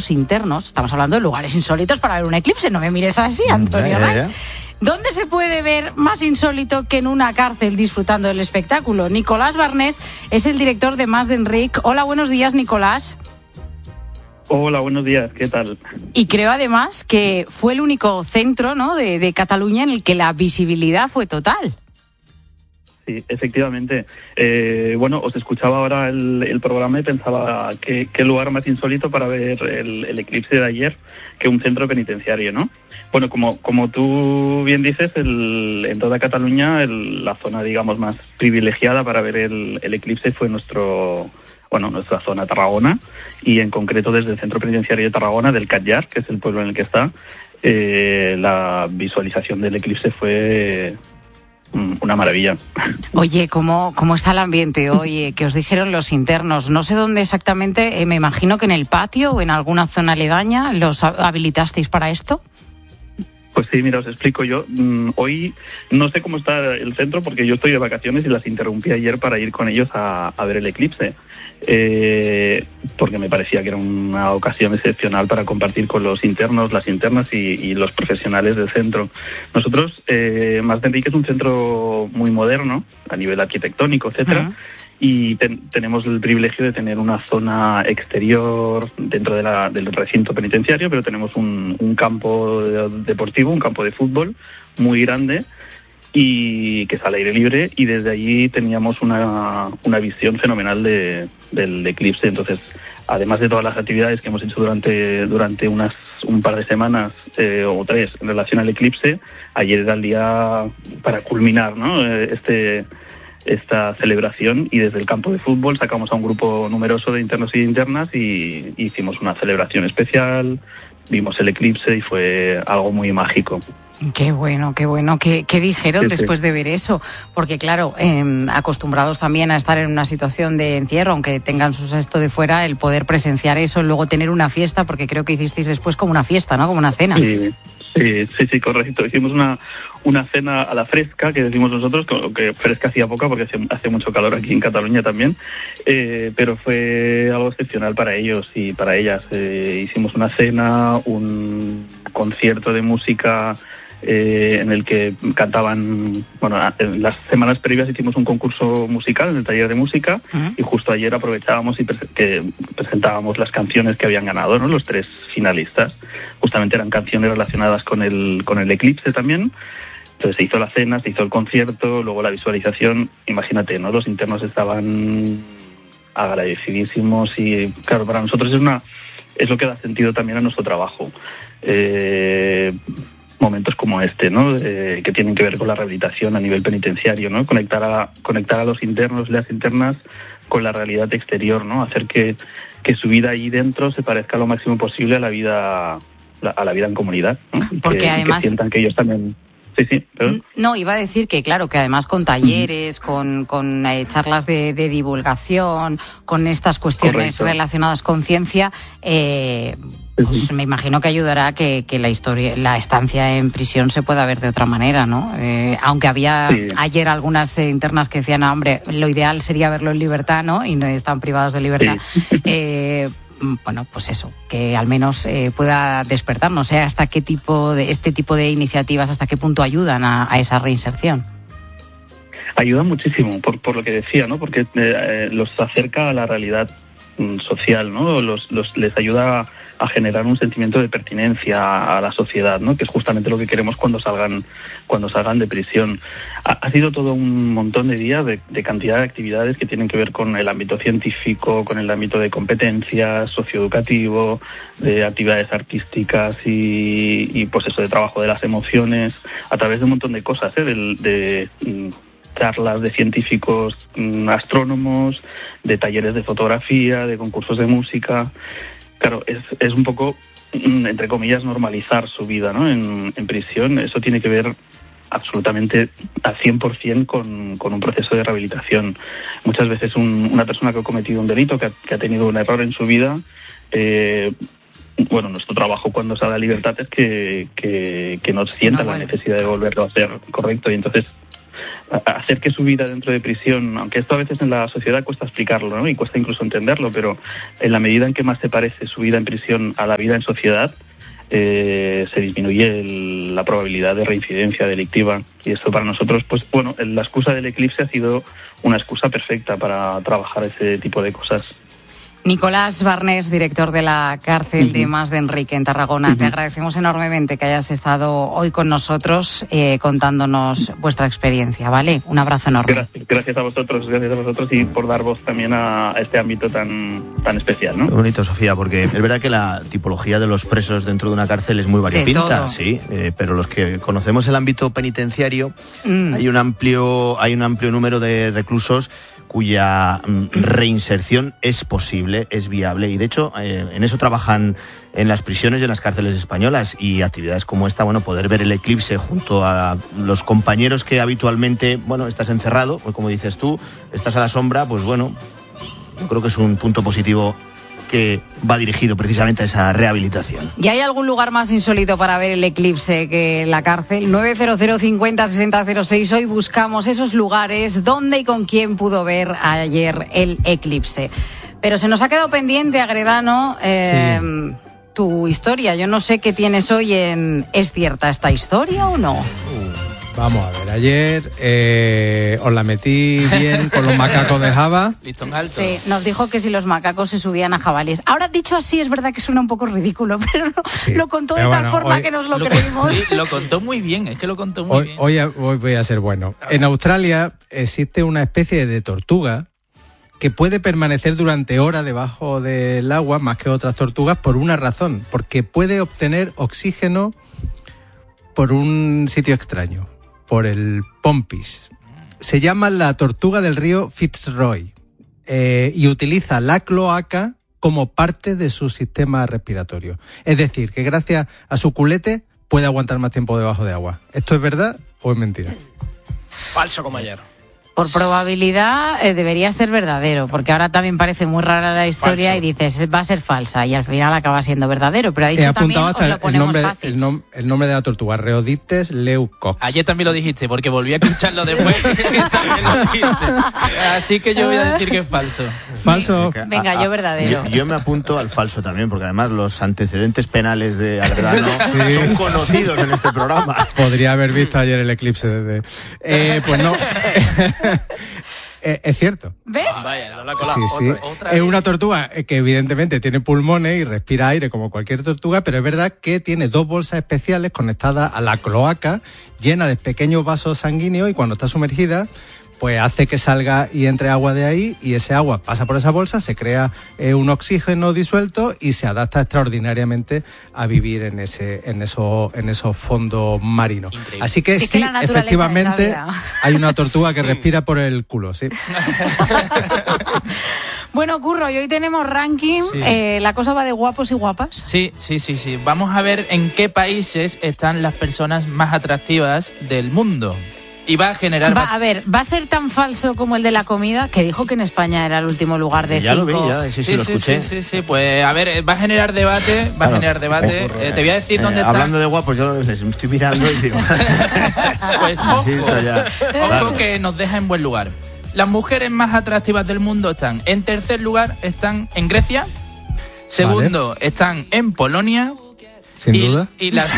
los internos. Estamos hablando de lugares insólitos para ver un eclipse. No me mires así, Antonio. ¿Dónde se puede ver más insólito que en una cárcel disfrutando del espectáculo? Nicolás Barnés es el director de Mas d'Enric. Hola, buenos días, Nicolás. Hola, buenos días, ¿qué tal? Y creo además que fue el único centro, ¿no?, de Cataluña en el que la visibilidad fue total. Sí, efectivamente. Bueno, os escuchaba ahora el programa y pensaba qué lugar más insólito para ver el eclipse de ayer que un centro penitenciario, ¿no? Bueno, como tú bien dices, en toda Cataluña la zona, digamos, más privilegiada para ver el eclipse fue nuestra zona Tarragona, y en concreto desde el centro penitenciario de Tarragona, del Catllar, que es el pueblo en el que está, la visualización del eclipse fue una maravilla. Oye, ¿cómo está el ambiente hoy? ¿Qué os dijeron los internos? No sé dónde exactamente, me imagino que en el patio o en alguna zona aledaña los habilitasteis para esto. Pues sí, mira, os explico yo. Hoy no sé cómo está el centro porque yo estoy de vacaciones y las interrumpí ayer para ir con ellos a ver el eclipse, porque me parecía que era una ocasión excepcional para compartir con los internos, las internas y los profesionales del centro. Nosotros, Mas d'Enric es un centro muy moderno a nivel arquitectónico, etcétera. Uh-huh. Y tenemos el privilegio de tener una zona exterior dentro del recinto penitenciario, pero tenemos un campo deportivo, un campo de fútbol muy grande y que es al aire libre, y desde allí teníamos una visión fenomenal del eclipse. Entonces, además de todas las actividades que hemos hecho durante un par de semanas o 3 en relación al eclipse, ayer era el día para culminar, ¿no?, esta celebración, y desde el campo de fútbol sacamos a un grupo numeroso de internos y internas y hicimos una celebración especial, vimos el eclipse y fue algo muy mágico. Qué bueno. ¿Qué dijeron después de ver eso? Porque claro, acostumbrados también a estar en una situación de encierro, aunque tengan su sexto de fuera, el poder presenciar eso, luego tener una fiesta, porque creo que hicisteis después como una fiesta, ¿no? Como una cena. Sí, correcto. Hicimos una cena a la fresca, que decimos nosotros, que fresca hacía poca porque hace mucho calor aquí en Cataluña también, pero fue algo excepcional para ellos y para ellas. Hicimos una cena, un concierto de música en el que cantaban, en las semanas previas hicimos un concurso musical en el taller de música, uh-huh. Y justo ayer aprovechábamos y presentábamos las canciones que habían ganado, ¿no?, los 3 finalistas. Justamente eran canciones relacionadas con el eclipse también. Entonces se hizo la cena, se hizo el concierto, luego la visualización. Imagínate, ¿no?, los internos estaban agradecidísimos y claro, para nosotros es lo que da sentido también a nuestro trabajo. Momentos como este, ¿no?, que tienen que ver con la rehabilitación a nivel penitenciario, ¿no?, conectar a los internos y las internas con la realidad exterior, ¿no?, hacer que su vida ahí dentro se parezca lo máximo posible a la vida en comunidad, ¿no? Porque además que sientan que ellos también. Sí, perdón. No, iba a decir que claro, que además con talleres, con charlas de divulgación, con estas cuestiones Correcto. Relacionadas con ciencia, pues me imagino que ayudará a que la estancia en prisión se pueda ver de otra manera, ¿no? Aunque había ayer algunas internas que decían, hombre, lo ideal sería verlo en libertad, ¿no? Y no están privados de libertad. Sí. Bueno, pues eso, que al menos pueda despertar, no sé hasta qué este tipo de iniciativas, hasta qué punto ayudan a esa reinserción. Ayudan muchísimo, por lo que decía, ¿no? Porque los acerca a la realidad social, ¿no? Les ayuda a generar un sentimiento de pertinencia a la sociedad, ¿no?, que es justamente lo que queremos cuando salgan de prisión. Ha sido todo un montón de días de cantidad de actividades que tienen que ver con el ámbito científico, con el ámbito de competencias, socioeducativo, de actividades artísticas y pues eso, de trabajo de las emociones, a través de un montón de cosas, de charlas de científicos astrónomos, de talleres de fotografía, de concursos de música. Claro, es un poco, entre comillas, normalizar su vida, ¿no?, en prisión. Eso tiene que ver absolutamente al 100% con un proceso de rehabilitación. Muchas veces una persona que ha cometido un delito, que ha tenido un error en su vida, nuestro trabajo cuando sale a libertad es que no sienta la necesidad de volverlo a hacer, correcto, y entonces hacer que su vida dentro de prisión, aunque esto a veces en la sociedad cuesta explicarlo, ¿no? Y cuesta incluso entenderlo, pero en la medida en que más se parece su vida en prisión a la vida en sociedad, se disminuye la probabilidad de reincidencia delictiva. Y esto para nosotros, pues bueno, la excusa del eclipse ha sido una excusa perfecta para trabajar ese tipo de cosas. Nicolás Barnés, director de la cárcel de Mas de Enrique en Tarragona, te agradecemos enormemente que hayas estado hoy con nosotros contándonos vuestra experiencia, ¿vale? Un abrazo enorme. Gracias a vosotros y por dar voz también a este ámbito tan especial, ¿no? Muy bonito, Sofía, porque es verdad que la tipología de los presos dentro de una cárcel es muy variopinta, sí, pero los que conocemos el ámbito penitenciario, hay un amplio número de reclusos cuya reinserción es posible, es viable, y de hecho en eso trabajan en las prisiones y en las cárceles españolas, y actividades como esta, bueno, poder ver el eclipse junto a los compañeros que habitualmente, bueno, estás encerrado, pues como dices tú, estás a la sombra, pues bueno, yo creo que es un punto positivo que va dirigido precisamente a esa rehabilitación. ¿Y hay algún lugar más insólito para ver el eclipse que la cárcel? 900 50 60 06. Hoy buscamos esos lugares donde y con quién pudo ver ayer el eclipse. Pero se nos ha quedado pendiente, Agredano, tu historia. Yo no sé qué tienes hoy en ¿es cierta esta historia o no? Vamos a ver, ayer os la metí bien con los macacos de Java. Listón alto. Sí, nos dijo que si los macacos se subían a jabalíes. Ahora, dicho así, es verdad que suena un poco ridículo, pero lo contó de tal forma que nos lo creímos. Lo contó muy bien, es que lo contó muy bien. Hoy voy a ser bueno. En Australia existe una especie de tortuga que puede permanecer durante horas debajo del agua, más que otras tortugas, por una razón, porque puede obtener oxígeno por un sitio extraño, por el Pompis. Se llama la tortuga del río Fitzroy y utiliza la cloaca como parte de su sistema respiratorio. Es decir, que gracias a su culete puede aguantar más tiempo debajo de agua. ¿Esto es verdad o es mentira? Falso como ayer. Por probabilidad debería ser verdadero, porque ahora también parece muy rara la historia. Falso. Y dices, va a ser falsa, y al final acaba siendo verdadero. Pero ha dicho también, os lo ponemos fácil. El nombre de la tortuga, Rheodictes leucops. Ayer también lo dijiste, porque volví a escucharlo después. Así que yo voy a decir que es falso. Falso. Venga, yo verdadero. Yo me apunto al falso también, porque además los antecedentes penales de Agredano son conocidos en este programa. Podría haber visto ayer el eclipse desde... pues no... es cierto. ¿Ves? Vaya, no la cola. Sí. Es una tortuga que evidentemente tiene pulmones y respira aire como cualquier tortuga, pero es verdad que tiene 2 bolsas especiales conectadas a la cloaca, llenas de pequeños vasos sanguíneos, y cuando está sumergida, pues hace que salga y entre agua de ahí, y ese agua pasa por esa bolsa, se crea un oxígeno disuelto y se adapta extraordinariamente a vivir en esos fondos marinos. Increíble. Así que sí, efectivamente hay una tortuga que respira por el culo, sí. Bueno, Curro, y hoy tenemos ranking. Sí. La cosa va de guapos y guapas. Sí. Vamos a ver en qué países están las personas más atractivas del mundo. Y va a generar... ¿va a ser tan falso como el de la comida? Que dijo que en España era el último lugar de 5. Ya lo vi, sí, lo escuché. Sí, pues a ver, va a generar debate, te voy a decir dónde está... Hablando de guapos, yo les estoy mirando y digo... Pues ojo que nos deja en buen lugar. Las mujeres más atractivas del mundo están, en tercer lugar, están en Grecia. Segundo, están en Polonia... Sin duda. Y las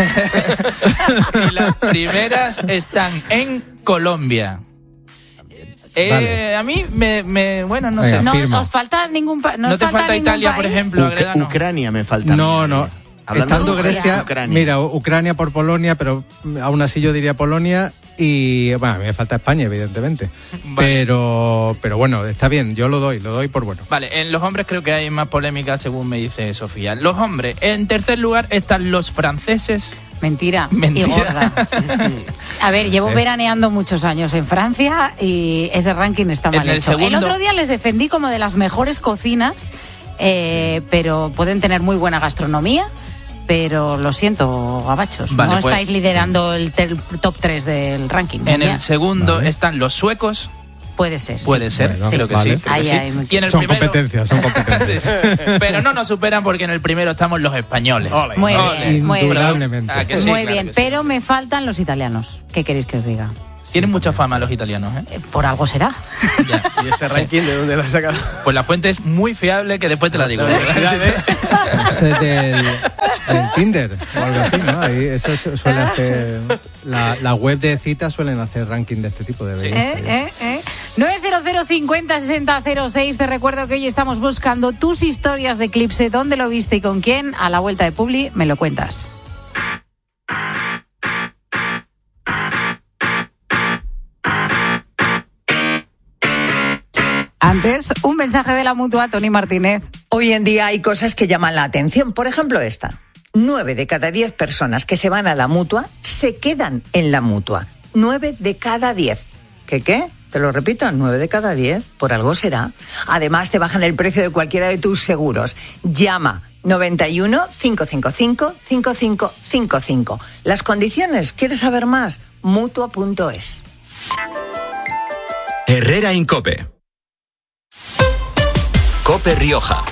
primeras están en Colombia. Vale. A mí bueno, no sé. No os falta ningún país. No te falta Italia, por ejemplo. Ucrania me falta. No. Estando Grecia, mira, Ucrania por Polonia, pero aún así yo diría Polonia. Y bueno, a mí me falta España, evidentemente. Vale. Pero bueno, está bien, yo lo doy por bueno. Vale, en los hombres creo que hay más polémica, según me dice Sofía. Los hombres, en tercer lugar están los franceses. Mentira. Y gorda. A ver, llevo veraneando muchos años en Francia y ese ranking está mal hecho. El otro día les defendí como de las mejores cocinas, pero pueden tener muy buena gastronomía. Pero lo siento, gabachos, no estáis liderando el top 3 del ranking. En el segundo están los suecos. Puede ser. Bueno, creo que sí. Y en el son primero... competencias. Sí. Pero no nos superan porque en el primero estamos los españoles. Muy bien. Indudablemente. Muy bien, pero me faltan los italianos. ¿Qué queréis que os diga? Tienen mucha fama los italianos, Por algo será. Ya. ¿Y este ranking de dónde lo has sacado? Pues la fuente es muy fiable, que después te la digo. Eso es del Tinder o algo así, ¿no? Ahí eso suele hacer... La web de citas suelen hacer ranking de este tipo de belleza. 900 50 60 06. Te recuerdo que hoy estamos buscando tus historias de eclipse. ¿Dónde lo viste y con quién? A la vuelta de Publi me lo cuentas. Antes, un mensaje de la Mutua, Tony Martínez. Hoy en día hay cosas que llaman la atención. Por ejemplo, esta. 9 de cada 10 personas que se van a la Mutua se quedan en la Mutua. 9 de cada 10. ¿Qué? Te lo repito, 9 de cada 10. Por algo será. Además, te bajan el precio de cualquiera de tus seguros. Llama 91 555 5555. Las condiciones, ¿quieres saber más? Mutua.es. Herrera Incope. Cope Rioja.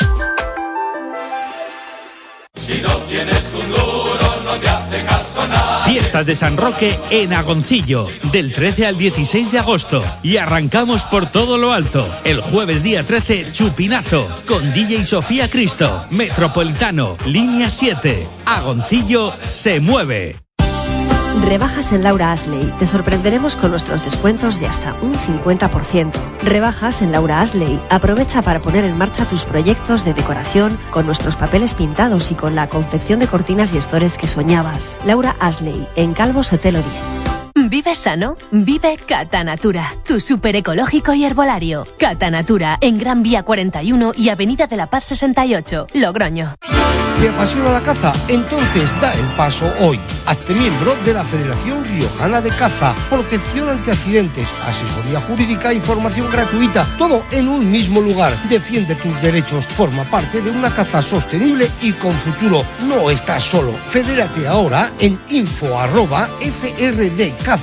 Si no tienes un duro, no te hace caso nada. Fiestas de San Roque en Agoncillo, del 13 al 16 de agosto. Y arrancamos por todo lo alto. El jueves día 13, Chupinazo, con DJ Sofía Cristo, Metropolitano, Línea 7. Agoncillo se mueve. Rebajas en Laura Ashley. Te sorprenderemos con nuestros descuentos de hasta un 50%. Rebajas en Laura Ashley. Aprovecha para poner en marcha tus proyectos de decoración con nuestros papeles pintados y con la confección de cortinas y estores que soñabas. Laura Ashley, en Calvo Sotelo 10. Vive sano, vive Catanatura, tu súper ecológico y herbolario. Catanatura, en Gran Vía 41 y Avenida de la Paz 68, Logroño. ¿Te apasiona la caza? Entonces da el paso hoy. Hazte miembro de la Federación Riojana de Caza. Protección ante accidentes, asesoría jurídica, información gratuita, todo en un mismo lugar. Defiende tus derechos, forma parte de una caza sostenible y con futuro. No estás solo. Fedérate ahora en info@frdcaza.org.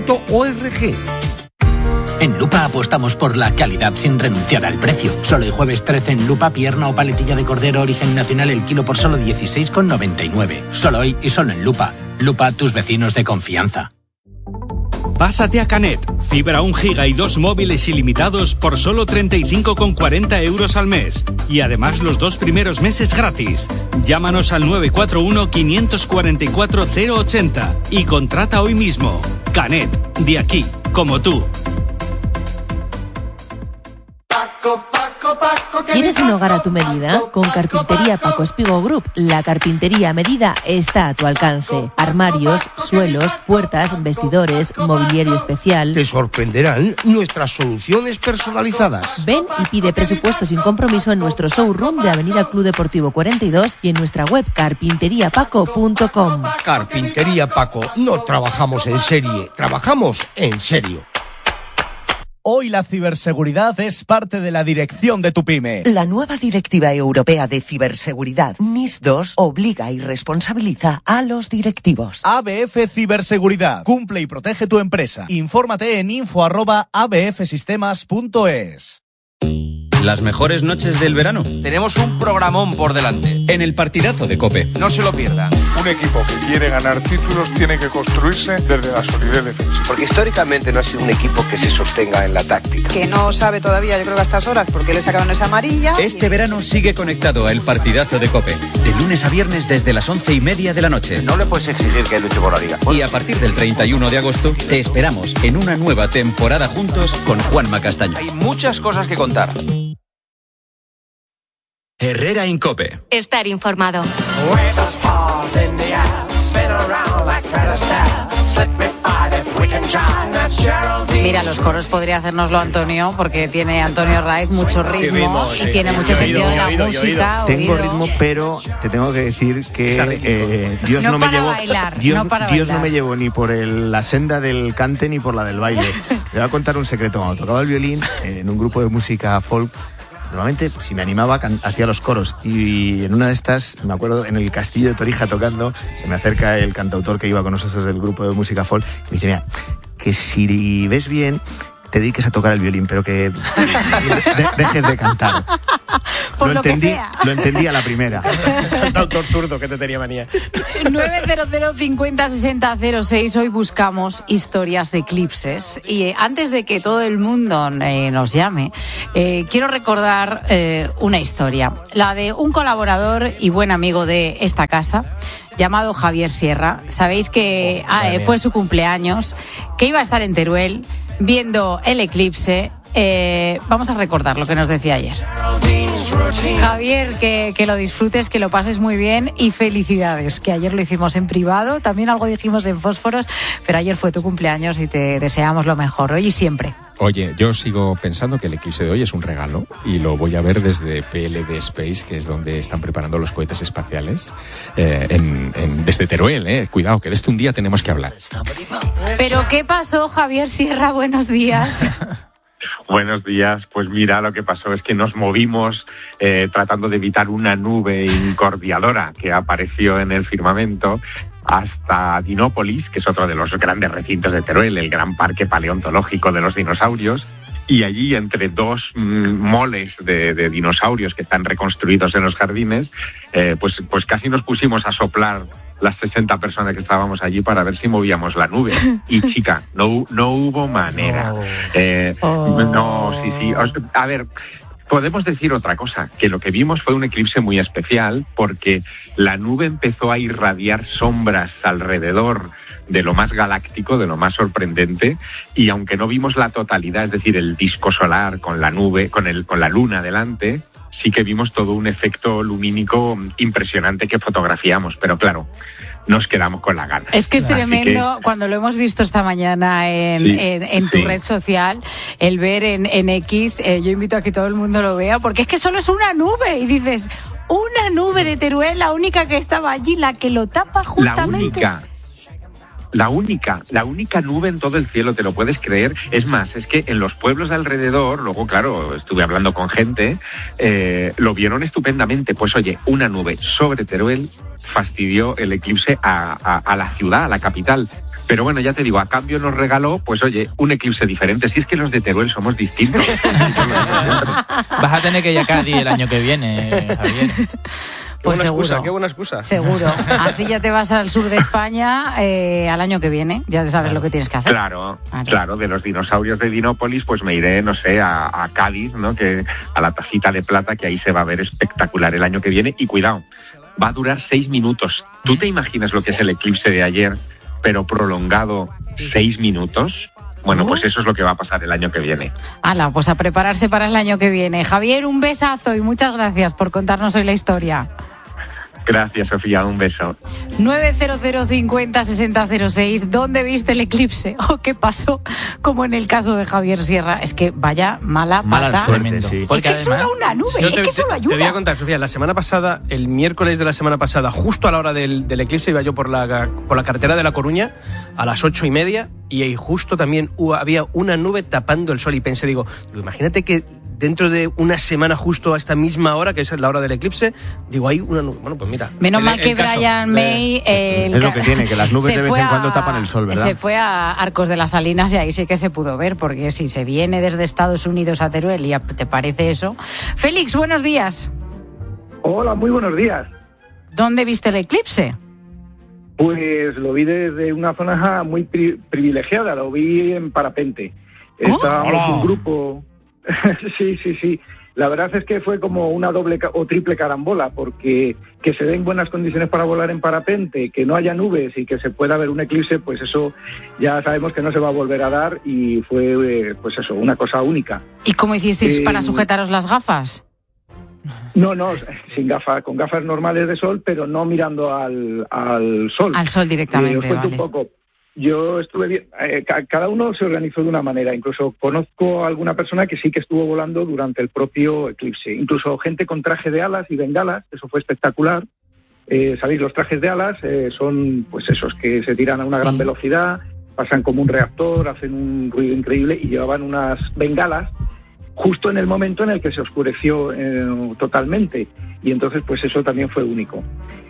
En Lupa apostamos por la calidad sin renunciar al precio. Solo el jueves 13 en Lupa, pierna o paletilla de cordero origen nacional el kilo por solo 16,99. Solo hoy y solo en Lupa. Lupa, tus vecinos de confianza. Pásate a Canet. Fibra 1 giga y 2 móviles ilimitados por solo 35,40 euros al mes. Y además los 2 primeros meses gratis. Llámanos al 941 544 080 y contrata hoy mismo. Canet, de aquí, como tú. ¿Quieres un hogar a tu medida? Con Carpintería Paco Espigo Group, la carpintería a medida está a tu alcance. Armarios, suelos, puertas, vestidores, mobiliario especial. Te sorprenderán nuestras soluciones personalizadas. Ven y pide presupuesto sin compromiso en nuestro showroom de Avenida Club Deportivo 42 y en nuestra web carpinteriapaco.com. Carpintería Paco, no trabajamos en serie, trabajamos en serio. Hoy la ciberseguridad es parte de la dirección de tu pyme. La nueva Directiva Europea de Ciberseguridad, NIS2, obliga y responsabiliza a los directivos. ABF Ciberseguridad. Cumple y protege tu empresa. Infórmate en info@abfsistemas.es. Las mejores noches del verano. Tenemos un programón por delante. En el partidazo de COPE. No se lo pierdan. Un equipo que quiere ganar títulos tiene que construirse desde la solidez defensiva. Porque históricamente no ha sido un equipo que se sostenga en la táctica. Que no sabe todavía, yo creo que a estas horas, porque le sacaron esa amarilla. Este verano sigue conectado a el partidazo de COPE. De lunes a viernes desde las 11:30 de la noche. No le puedes exigir que luche por la liga. Y a partir del 31 de agosto te esperamos en una nueva temporada juntos con Juanma Castaño. Hay muchas cosas que contar. Herrera Incope. Estar informado. Mira, los coros podría hacérnoslo Antonio, porque tiene Antonio Raiz mucho ritmo y tiene mucho sentido de la música. Tengo ritmo, pero te tengo que decir que Dios no me llevó. Dios no me llevó ni por la senda del cante ni por la del baile. Te voy a contar un secreto. Cuando tocaba el violín en un grupo de música folk, normalmente, si me animaba, hacía los coros. Y en una de estas, me acuerdo, en el Castillo de Torija tocando, se me acerca el cantautor que iba con nosotros del grupo de música folk y me dice, mira, que si ves bien, te dediques a tocar el violín, pero que dejes de cantar. Por lo que sea. Lo entendí a la primera. Tanto autor zurdo que te tenía manía. 900 50 60 06. Hoy buscamos historias de eclipses. Y antes de que todo el mundo nos llame, quiero recordar una historia. La de un colaborador y buen amigo de esta casa, llamado Javier Sierra. Sabéis que fue su cumpleaños, que iba a estar en Teruel viendo el eclipse. Vamos a recordar lo que nos decía ayer. Javier, que lo disfrutes, que lo pases muy bien y felicidades, que ayer lo hicimos en privado, también algo dijimos en Fósforos, pero ayer fue tu cumpleaños y te deseamos lo mejor, hoy y siempre. Oye, yo sigo pensando que el eclipse de hoy es un regalo y lo voy a ver desde PLD Space, que es donde están preparando los cohetes espaciales, desde Teruel, Cuidado, que de esto un día tenemos que hablar. ¿Pero qué pasó, Javier Sierra? Buenos días. Buenos días. Pues mira, lo que pasó es que nos movimos tratando de evitar una nube incordiadora que apareció en el firmamento hasta Dinópolis, que es otro de los grandes recintos de Teruel, el gran parque paleontológico de los dinosaurios. Y allí, entre dos moles de dinosaurios que están reconstruidos en los jardines, pues casi nos pusimos a soplar las 60 personas que estábamos allí para ver si movíamos la nube. Y chica, no hubo manera. No, sí. A ver, podemos decir otra cosa, que lo que vimos fue un eclipse muy especial porque la nube empezó a irradiar sombras alrededor de lo más galáctico, de lo más sorprendente, y aunque no vimos la totalidad, es decir, el disco solar con la nube, con la luna delante, sí que vimos todo un efecto lumínico impresionante que fotografiamos, pero claro, nos quedamos con la gana. Es que es tremendo, cuando lo hemos visto esta mañana en tu red social, el ver en X, yo invito a que todo el mundo lo vea, porque es que solo es una nube, y dices, una nube de Teruel, la única que estaba allí, la que lo tapa justamente. La única nube en todo el cielo, ¿te lo puedes creer? Es más, es que en los pueblos de alrededor, luego, claro, estuve hablando con gente, lo vieron estupendamente. Pues oye, una nube sobre Teruel fastidió el eclipse a la ciudad, a la capital. Pero bueno, ya te digo, a cambio nos regaló, pues oye, un eclipse diferente. Si es que los de Teruel somos distintos. Vas a tener que ir a Cádiz el año que viene, Javier. Pues seguro. Qué buena excusa. Seguro. Así ya te vas al sur de España al año que viene. Ya sabes lo que tienes que hacer. Claro, de los dinosaurios de Dinópolis, pues me iré, no sé, a Cádiz, ¿no? Que a la Tacita de Plata, que ahí se va a ver espectacular el año que viene. Y cuidado, va a durar 6 minutos. ¿Tú te imaginas lo que es el eclipse de ayer, pero prolongado 6 minutos? Bueno, pues eso es lo que va a pasar el año que viene. Hala, pues a prepararse para el año que viene. Javier, un besazo y muchas gracias por contarnos hoy la historia. Gracias, Sofía, un beso. 900 50 60 06. ¿Dónde viste el eclipse? ¿O qué pasó? Como en el caso de Javier Sierra. Es que vaya mala suerte, sí. Porque es que solo una nube, es que solo hay una. Te voy a contar, Sofía, la semana pasada, el miércoles de la semana pasada, justo a la hora del eclipse, iba yo por la carretera de La Coruña a las 8:30 y ahí justo también había una nube tapando el sol y pensé, digo, imagínate que dentro de una semana justo a esta misma hora, que es la hora del eclipse, digo, hay una nube. Bueno, pues mira. Menos mal que Brian May... es lo que tiene, que las nubes de vez en cuando tapan el sol, ¿verdad? Se fue a Arcos de las Salinas y ahí sí que se pudo ver, porque si se viene desde Estados Unidos a Teruel y te parece eso... Félix, buenos días. Hola, muy buenos días. ¿Dónde viste el eclipse? Pues lo vi desde una zona muy privilegiada, lo vi en parapente. Estábamos un grupo... Sí. La verdad es que fue como una doble o triple carambola, porque que se den buenas condiciones para volar en parapente, que no haya nubes y que se pueda ver un eclipse, pues eso ya sabemos que no se va a volver a dar y fue, pues eso, una cosa única. ¿Y cómo hicisteis para sujetaros las gafas? No, sin gafas, con gafas normales de sol, pero no mirando al sol. Al sol directamente, os cuento un poco. Yo estuve bien, cada uno se organizó de una manera, incluso conozco a alguna persona que sí que estuvo volando durante el propio eclipse, incluso gente con traje de alas y bengalas, eso fue espectacular. Sabéis, los trajes de alas son pues esos que se tiran a una gran velocidad, pasan como un reactor, hacen un ruido increíble y llevaban unas bengalas justo en el momento en el que se oscureció totalmente, y entonces pues eso también fue único.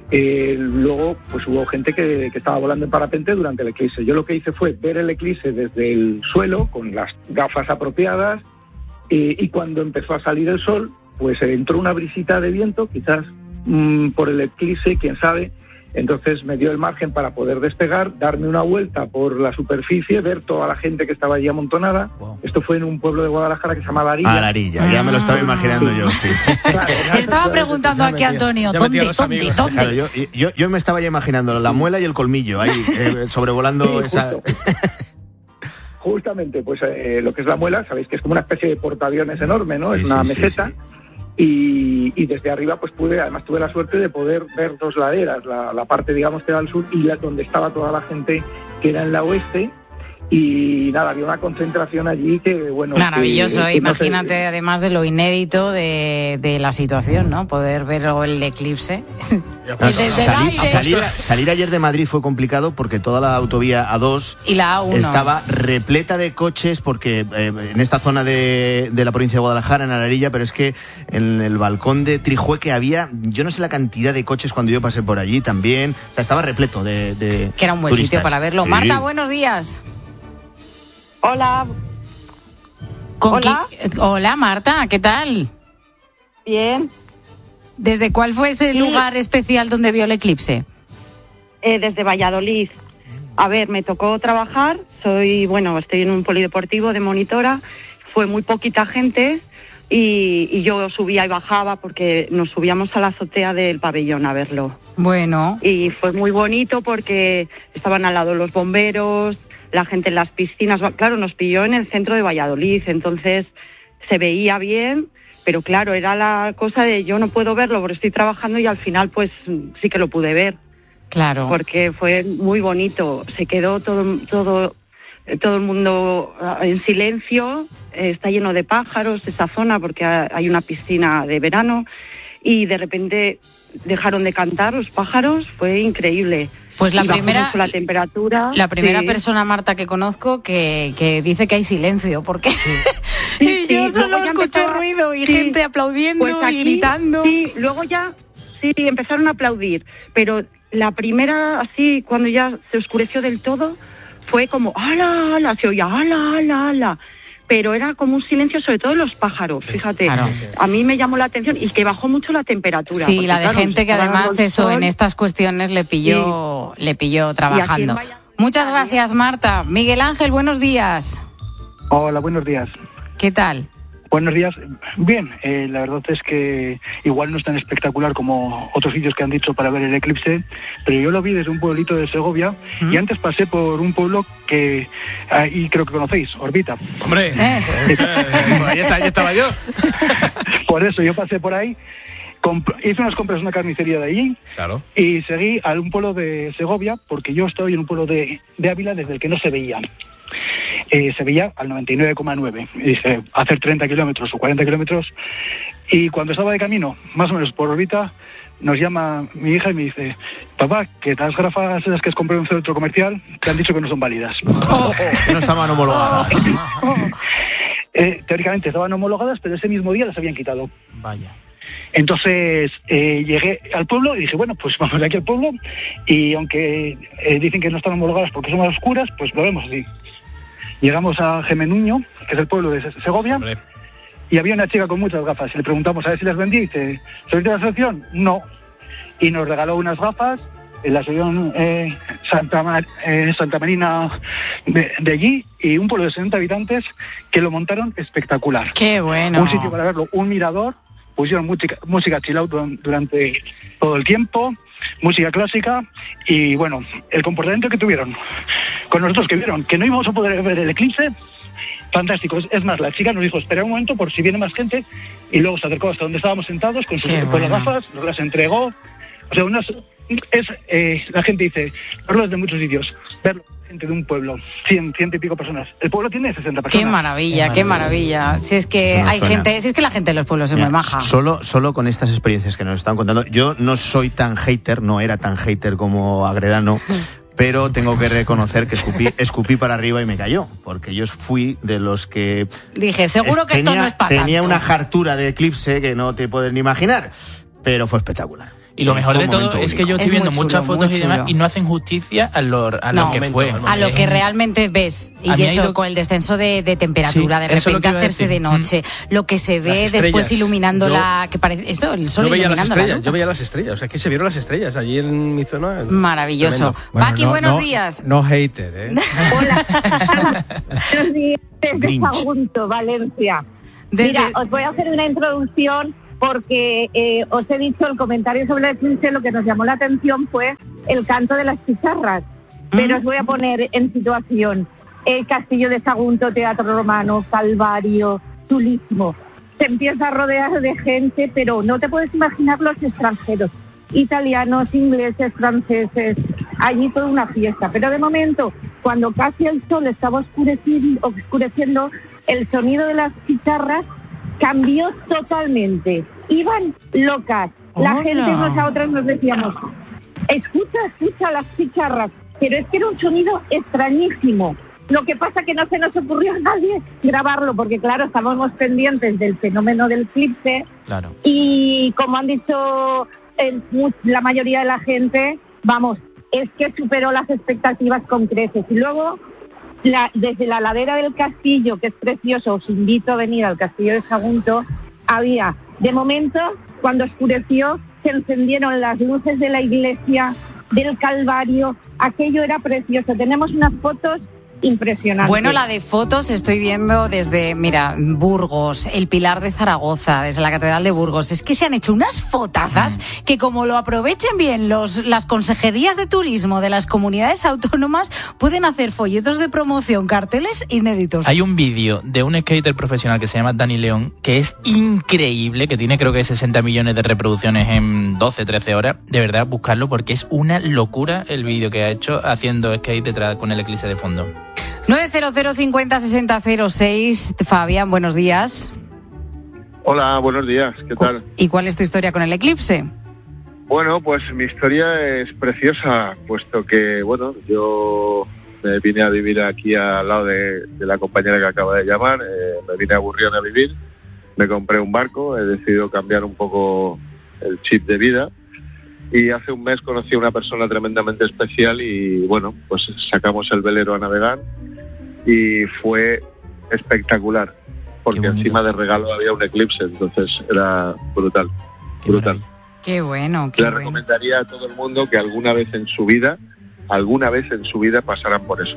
Luego pues hubo gente que estaba volando en parapente durante el eclipse. Yo lo que hice fue ver el eclipse desde el suelo con las gafas apropiadas, y cuando empezó a salir el sol pues entró una brisita de viento, quizás por el eclipse, quién sabe. Entonces me dio el margen para poder despegar, darme una vuelta por la superficie, ver toda la gente que estaba allí amontonada. Wow. Esto fue en un pueblo de Guadalajara que se llama La Arilla. Ah, La Arilla, ya me lo estaba imaginando yo, sí. Claro, estaba preguntando aquí a Antonio, ¿dónde? Claro, yo me estaba ya imaginando la muela y el colmillo ahí, sobrevolando esa... Justamente, pues lo que es la muela, sabéis que es como una especie de portaaviones enorme, ¿no? Es una meseta. Sí. Y desde arriba pues además tuve la suerte de poder ver dos laderas, la parte digamos que era al sur y donde estaba toda la gente que era en la oeste, y nada, había una concentración allí que bueno... Maravilloso, imagínate, no sé, además de lo inédito de la situación, ¿no? Poder ver el eclipse. Salir ayer de Madrid fue complicado porque toda la autovía A2 y la A1 estaba repleta de coches, porque en esta zona de la provincia de Guadalajara, en Alarilla, pero es que en el balcón de Trijueque había, yo no sé la cantidad de coches cuando yo pasé por allí también, o sea, estaba repleto de que era un buen turistas. Sitio para verlo. Sí. Marta, buenos días. Hola. Hola, Marta, ¿qué tal? Bien. ¿Desde cuál fue ese lugar especial donde vio el eclipse? Desde Valladolid. A ver, me tocó trabajar, estoy en un polideportivo de monitora, fue muy poquita gente y yo subía y bajaba porque nos subíamos a la azotea del pabellón a verlo. Bueno. Y fue muy bonito porque estaban al lado los bomberos, la gente en las piscinas. Claro, nos pilló en el centro de Valladolid, entonces se veía bien, pero claro, era la cosa de yo no puedo verlo porque estoy trabajando, y al final pues sí que lo pude ver. Claro. Porque fue muy bonito, se quedó todo el mundo en silencio, está lleno de pájaros esa zona porque hay una piscina de verano, y de repente dejaron de cantar los pájaros, fue increíble. Pues la primera persona, Marta, que conozco que dice que hay silencio, porque y yo solo escuché ruido y gente aplaudiendo y gritando. Sí, luego ya empezaron a aplaudir, pero la primera, así, cuando ya se oscureció del todo, fue como ¡ala, ala! Se oía ¡ala, ala, ala! Pero era como un silencio, sobre todo los pájaros, fíjate. Claro. A mí me llamó la atención y que bajó mucho la temperatura. Sí, la de gente que además en estas cuestiones le pilló trabajando. Muchas gracias, Marta. Miguel Ángel, buenos días. Hola, buenos días. ¿Qué tal? Buenos días. Bien, la verdad es que igual no es tan espectacular como otros sitios que han dicho para ver el eclipse, pero yo lo vi desde un pueblito de Segovia y antes pasé por un pueblo que ahí creo que conocéis, Orbita. ¡Hombre! Ahí estaba yo. Por eso yo pasé por ahí, hice unas compras en una carnicería de allí. Claro. Y seguí a un pueblo de Segovia, porque yo estoy en un pueblo de Ávila desde el que no se veía. Se veía al 99,9. Y dije, hacer 30 kilómetros o 40 kilómetros. Y cuando estaba de camino, más o menos por Orbita, nos llama mi hija y me dice: papá, que las gafas esas que has comprado en un centro comercial te han dicho que no son válidas. Que no estaban homologadas. Teóricamente estaban homologadas, pero ese mismo día las habían quitado. Vaya. Entonces llegué al pueblo y dije, bueno, pues vamos de aquí al pueblo, y aunque dicen que no están homologadas porque son más oscuras, pues lo vemos así. Llegamos a Gemenuño, que es el pueblo de Segovia, y había una chica con muchas gafas, y le preguntamos a ver si las vendía, y dice, ¿sois de la asociación? No. Y nos regaló unas gafas en la asociación Santa Marina de allí, y un pueblo de 60 habitantes que lo montaron espectacular. ¡Qué bueno! Un sitio para verlo, un mirador. Pusieron música chill out durante todo el tiempo, música clásica, y bueno, el comportamiento que tuvieron con nosotros, que vieron que no íbamos a poder ver el eclipse, fantástico. Es más, la chica nos dijo, espera un momento por si viene más gente, y luego se acercó hasta donde estábamos sentados con las gafas, nos las entregó. O sea, la gente dice, verlo desde muchos sitios, verlo gente de un pueblo, 100 y pico personas. El pueblo tiene 60 personas. Qué maravilla. Si es que hay gente, si es que la gente de los pueblos es muy maja. Solo con estas experiencias que nos están contando, yo no soy tan hater, no era tan hater como Agredano, pero tengo que reconocer que escupí para arriba y me cayó, porque yo fui de los que... Dije, seguro que esto no es para Tenía tanto. Una hartura de eclipse que no te puedes ni imaginar, pero fue espectacular. Y lo mejor de todo es que yo estoy viendo muchas fotos y demás y no hacen justicia a lo que fue. A lo que realmente ves. Y eso, con el descenso de temperatura, de repente hacerse de noche, lo que se ve después iluminando el sol iluminando la luna. Yo veía las estrellas, o sea, es que se vieron las estrellas allí en mi zona. Maravilloso. Paqui, buenos días. No hater, ¿eh? Hola. Buenos días desde Sagunto, Valencia. Mira, os voy a hacer una introducción porque os he dicho el comentario sobre el eclipse, lo que nos llamó la atención fue el canto de las chicharras. Pero os voy a poner en situación. El Castillo de Sagunto, Teatro Romano, Calvario, chulísimo. Se empieza a rodear de gente, pero no te puedes imaginar los extranjeros. Italianos, ingleses, franceses, allí toda una fiesta. Pero de momento, cuando casi el sol estaba oscureciendo, el sonido de las chicharras cambió totalmente. Iban locas. La gente, nosotros nos decíamos, escucha las chicharras. Pero es que era un sonido extrañísimo. Lo que pasa que no se nos ocurrió a nadie grabarlo, porque claro, estábamos pendientes del fenómeno del eclipse. Claro. Y como han dicho la mayoría de la gente, vamos, es que superó las expectativas con creces. Y luego, desde la ladera del castillo, que es precioso, os invito a venir al Castillo de Sagunto, había, de momento, cuando oscureció, se encendieron las luces de la iglesia, del Calvario, aquello era precioso. Tenemos unas fotos impresionante. Bueno, la de fotos estoy viendo desde, Burgos, el Pilar de Zaragoza, desde la Catedral de Burgos. Es que se han hecho unas fotazas que, como lo aprovechen bien las consejerías de turismo de las comunidades autónomas, pueden hacer folletos de promoción, carteles inéditos. Hay un vídeo de un skater profesional que se llama Dani León, que es increíble, que tiene creo que 60 millones de reproducciones en 12, 13 horas. De verdad, buscarlo porque es una locura el vídeo que ha hecho haciendo skate detrás con el eclipse de fondo. 900 50 60 06. Fabián, buenos días. Hola, buenos días, ¿qué tal? ¿Y cuál es tu historia con el eclipse? Bueno, pues mi historia es preciosa, puesto que, yo me vine a vivir aquí al lado de la compañera que acaba de llamar, me vine a Burrión a vivir, me compré un barco, he decidido cambiar un poco el chip de vida. Y hace un mes conocí a una persona tremendamente especial y, pues sacamos el velero a navegar y fue espectacular, porque encima de regalo había un eclipse, entonces era brutal. Qué bueno. Le recomendaría a todo el mundo que alguna vez en su vida pasaran por eso.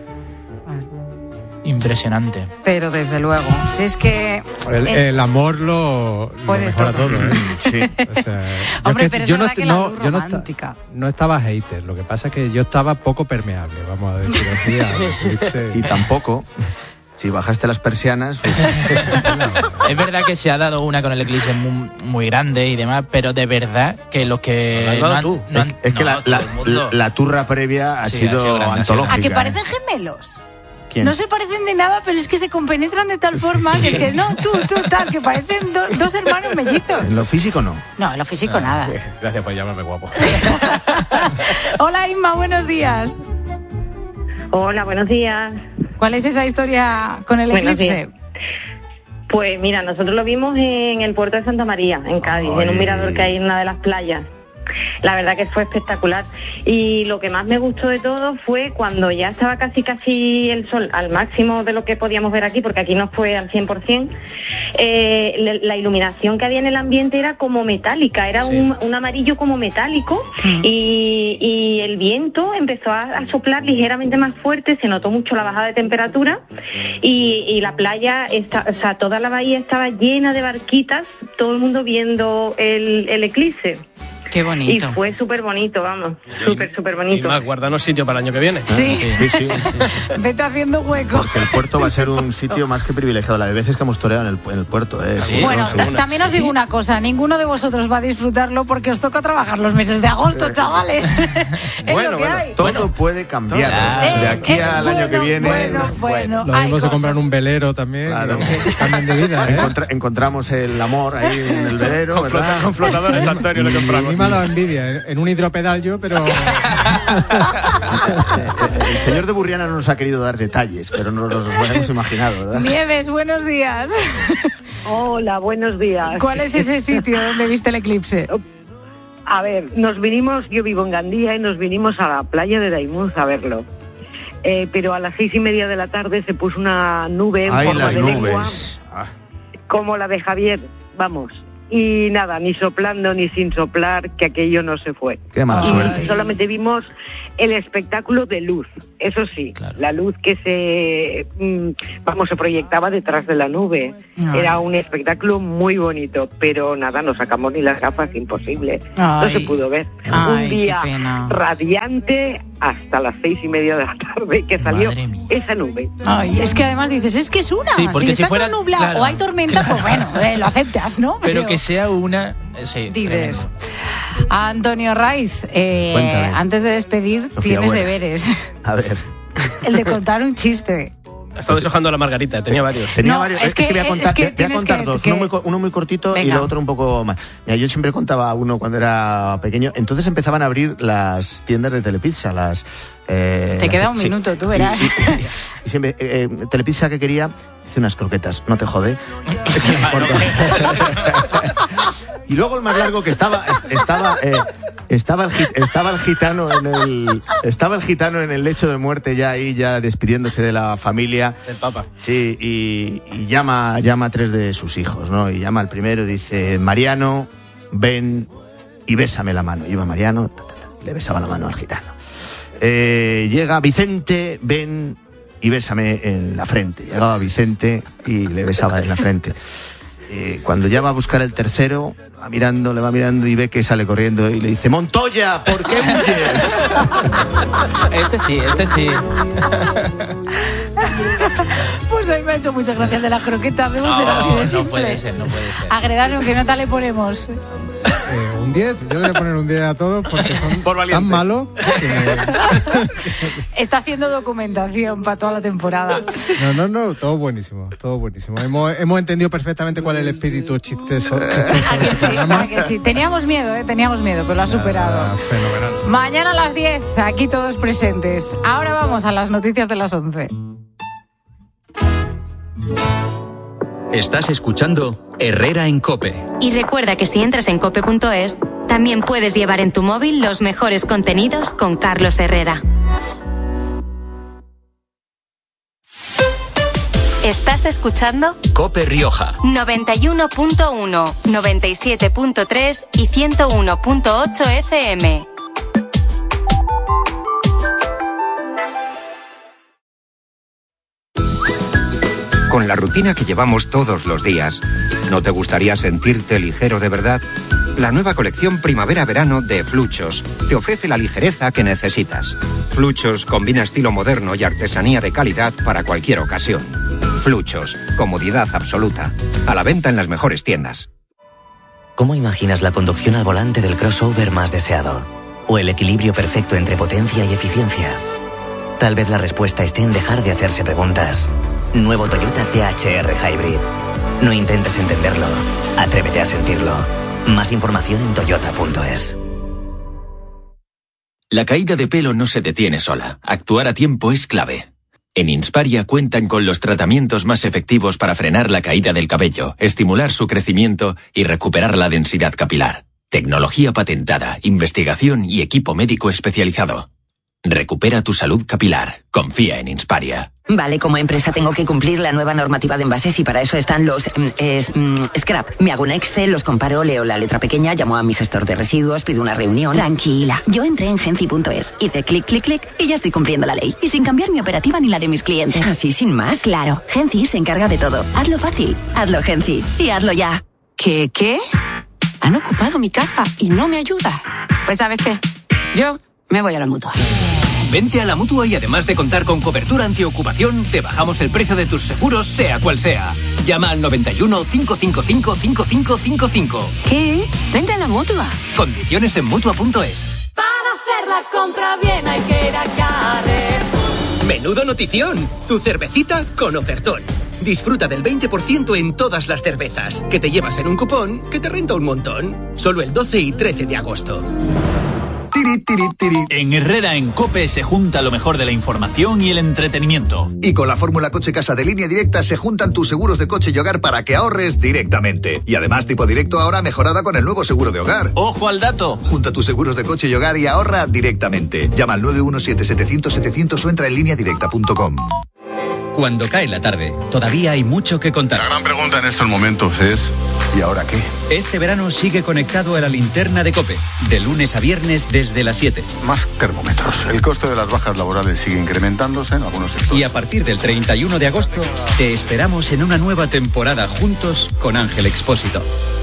Impresionante. Pero desde luego, si es que el amor lo mejora todo, ¿eh? Sí. O sea, hombre, pero yo es verdad que la luz romántica. No estaba hater, lo que pasa es que yo estaba poco permeable, vamos a decir así, al eclipse. Y tampoco, si bajaste las persianas, pues... Es verdad que se ha dado una con el eclipse muy grande y demás, pero de verdad que los que la turra previa ha sido antológica. ¿A que parecen gemelos? ¿Quién? No se parecen de nada, pero es que se compenetran de tal forma que es que tú tal, que parecen dos hermanos mellizos. ¿En lo físico no? No, en lo físico nada. Gracias por llamarme guapo. Hola Inma, buenos días. Hola, buenos días. ¿Cuál es esa historia con el eclipse? Pues mira, nosotros lo vimos en el puerto de Santa María, en Cádiz, en un mirador que hay en una de las playas. La verdad que fue espectacular. Y lo que más me gustó de todo fue cuando ya estaba casi el sol al máximo de lo que podíamos ver aquí, porque aquí no fue al 100%, la iluminación que había en el ambiente era como metálica, era un amarillo como metálico, y el viento empezó a soplar ligeramente más fuerte, se notó mucho la bajada de temperatura, y la playa, toda la bahía estaba llena de barquitas, todo el mundo viendo el eclipse. Qué bonito. Y fue súper bonito, vamos, súper bonito. Y más, guárdanos sitio para el año que viene. Sí. Vete haciendo hueco. Porque el puerto va a ser un sitio más que privilegiado. La de veces que hemos toreado en el puerto. Bueno, también os digo una cosa, ninguno de vosotros va a disfrutarlo porque os toca trabajar los meses de agosto, chavales. Bueno, todo puede cambiar. De aquí al año que viene. Bueno. Lo mismo se compran un velero también. Claro. Cambian de vida, encontramos el amor ahí en el velero. Con flotadores, Antonio, lo compramos. Me ha dado envidia, en un hidropedal yo, pero... El señor de Burriana no nos ha querido dar detalles, pero no nos lo hemos imaginado, ¿verdad? Nieves, buenos días. Hola, buenos días. ¿Cuál es ese sitio donde viste el eclipse? A ver, yo vivo en Gandía y nos vinimos a la playa de Daimús a verlo. Pero a las 6:30 de la tarde se puso una nube en forma de lengua, como la de Javier, vamos. Y nada, ni soplando ni sin soplar, que aquello no se fue. Qué mala suerte. Solamente vimos el espectáculo de luz, eso sí, la luz que se proyectaba detrás de la nube. Era un espectáculo muy bonito, pero nada, no sacamos ni las gafas, imposible. No se pudo ver. Un día radiante hasta las 6:30 de la tarde que salió esa nube. Ay, es que además dices, es que es una. Sí, porque si está todo nublado o hay tormenta, pues bueno, lo aceptas, ¿no? Pero que sea una... Sí, dices. Antonio Raiz, antes de despedir, tienes deberes. A ver. El de contar un chiste. Ha estado deshojando a la margarita, tenía varios. Es que voy a contar dos, uno muy cortito. Venga. Y lo otro un poco más. Mira, yo siempre contaba uno cuando era pequeño. Entonces empezaban a abrir las tiendas de Telepizza, Te queda un minuto, tú verás. Y siempre, Telepizza que quería, hice unas croquetas, no te jode. Eso no importa. Y luego el más largo que estaba el gitano en el lecho de muerte ya ahí, ya despidiéndose de la familia. El Papa. Sí, y llama a 3 de sus hijos, ¿no? Y llama al primero, dice, Mariano, ven y bésame la mano. Iba Mariano, le besaba la mano al gitano. Llega Vicente, ven y bésame en la frente. Llegaba Vicente y le besaba en la frente. Cuando ya va a buscar el tercero, le va mirando y ve que sale corriendo y le dice, Montoya, ¿por qué huyes? Este sí. Pues a mí me ha hecho muchas gracias de las croquetas. Debo ser así de simple. No puede ser. Agredano, ¿qué nota le ponemos? Un 10, yo le voy a poner un 10 a todos porque son tan malos que... Está haciendo documentación para toda la temporada. No, todo buenísimo. Hemos entendido perfectamente cuál es el espíritu chistoso. ¿A que sí? Teníamos miedo, pero lo ha superado. Fenomenal. Mañana a las 10, aquí todos presentes. Ahora vamos a las noticias de las 11. Estás escuchando Herrera en COPE. Y recuerda que si entras en cope.es, también puedes llevar en tu móvil los mejores contenidos con Carlos Herrera. ¿Estás escuchando? COPE Rioja. 91.1, 97.3 y 101.8 FM. Con la rutina que llevamos todos los días, ¿no te gustaría sentirte ligero de verdad? La nueva colección Primavera-Verano de Fluchos te ofrece la ligereza que necesitas. Fluchos combina estilo moderno y artesanía de calidad para cualquier ocasión. Fluchos, comodidad absoluta. A la venta en las mejores tiendas. ¿Cómo imaginas la conducción al volante del crossover más deseado? ¿O el equilibrio perfecto entre potencia y eficiencia? Tal vez la respuesta esté en dejar de hacerse preguntas. Nuevo Toyota THR Hybrid. No intentes entenderlo, atrévete a sentirlo. Más información en toyota.es. La caída de pelo no se detiene sola. Actuar a tiempo es clave. En Insparia cuentan con los tratamientos más efectivos para frenar la caída del cabello, estimular su crecimiento y recuperar la densidad capilar. Tecnología patentada, investigación y equipo médico especializado. Recupera tu salud capilar. Confía en Insparia. Vale, como empresa tengo que cumplir la nueva normativa de envases y para eso están los scrap. Me hago un Excel, los comparo, leo la letra pequeña, llamo a mi gestor de residuos, pido una reunión. Tranquila, yo entré en Genci.es, hice clic, clic, clic y ya estoy cumpliendo la ley. Y sin cambiar mi operativa ni la de mis clientes. ¿Así sin más? Claro, Genci se encarga de todo. Hazlo fácil, hazlo Genci y hazlo ya. ¿Qué? Han ocupado mi casa y no me ayuda. Pues ¿sabes qué? Yo me voy a la Mutua. Vente a la Mutua y además de contar con cobertura antiocupación, te bajamos el precio de tus seguros, sea cual sea. Llama al 91 555 5555. ¿Qué? Vente a la Mutua. Condiciones en Mutua.es. Para hacer la compra bien hay que ir a Carrefour. ¡Menudo notición! Tu cervecita con ofertón. Disfruta del 20% en todas las cervezas, que te llevas en un cupón que te renta un montón. Solo el 12 y 13 de agosto. Tiri, tiri, tiri. En Herrera en COPE se junta lo mejor de la información y el entretenimiento. Y con la fórmula Coche Casa de Línea Directa se juntan tus seguros de coche y hogar para que ahorres directamente. Y además tipo directo ahora mejorada con el nuevo seguro de hogar. ¡Ojo al dato! Junta tus seguros de coche y hogar y ahorra directamente. Llama al 917-700-700 o entra en lineadirecta.com. Cuando cae la tarde, todavía hay mucho que contar. La gran pregunta en estos momentos es, ¿y ahora qué? Este verano sigue conectado a la linterna de COPE, de lunes a viernes desde las 7. Más termómetros. El coste de las bajas laborales sigue incrementándose en algunos sectores. Y a partir del 31 de agosto, te esperamos en una nueva temporada juntos con Ángel Expósito.